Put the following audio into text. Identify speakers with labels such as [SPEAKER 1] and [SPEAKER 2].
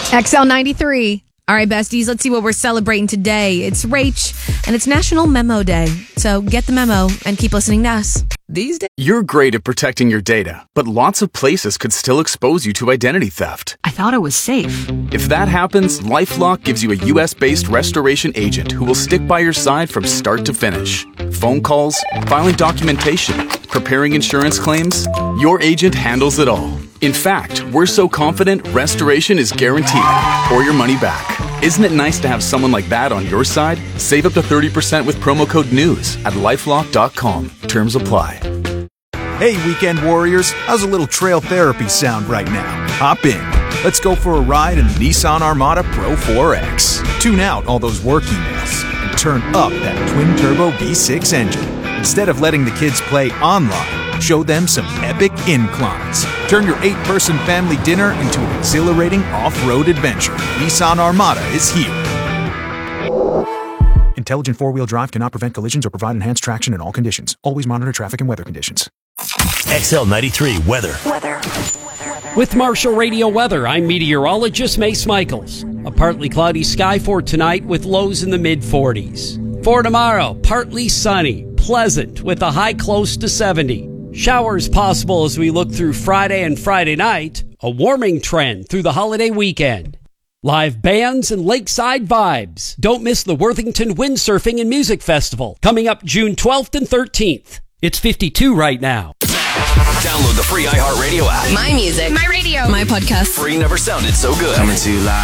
[SPEAKER 1] XL93. All right, besties, let's see what we're celebrating today. It's Rach, and it's National Memo Day. So get the memo and keep listening to us. These days,
[SPEAKER 2] You're great at protecting your data, but lots of places could still expose you to identity theft.
[SPEAKER 3] I thought it was safe.
[SPEAKER 2] If that happens, LifeLock gives you a US-based restoration agent who will stick by your side from start to finish. Phone calls, filing documentation, preparing insurance claims, your agent handles it all. In fact, we're so confident restoration is guaranteed or your money back. Isn't it nice to have someone like that on your side? Save up to 30% with promo code NEWS at lifelock.com. Terms apply.
[SPEAKER 4] Hey, weekend warriors, how's a little trail therapy sound right now? Hop in. Let's go for a ride in the Nissan Armada Pro 4X. Tune out all those work emails and turn up that twin-turbo V6 engine. Instead of letting the kids play online, show them some epic inclines. Turn your 8-person family dinner into an exhilarating off-road adventure. Nissan Armada is here. Intelligent four-wheel drive cannot prevent collisions or provide enhanced traction in all conditions. Always monitor traffic and weather conditions.
[SPEAKER 5] XL93 weather.
[SPEAKER 6] With Marshall Radio Weather, I'm meteorologist Mace Michaels. A partly cloudy sky for tonight with lows in the mid-40s. For tomorrow, partly sunny, pleasant with a high close to 70. Showers possible as we look through Friday and Friday night. A warming trend through the holiday weekend. Live bands and lakeside vibes. Don't miss the Worthington Windsurfing and Music Festival coming up June 12th and 13th. It's 52 right now.
[SPEAKER 5] Download the free iHeartRadio app.
[SPEAKER 7] My music.
[SPEAKER 8] My radio.
[SPEAKER 7] My podcast.
[SPEAKER 5] Free never sounded so good.
[SPEAKER 9] Coming to you live.